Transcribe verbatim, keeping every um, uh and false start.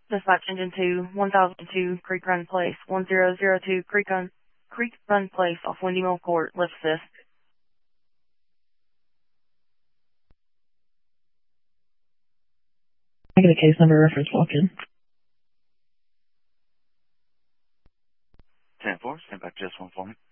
Dispatch engine two, one thousand two Creek Run Place, one zero zero two Creek Run, Creek Run Place off Windy Mill Court, lift assist. I get a case number reference walk in. ten four, stand back just one for me.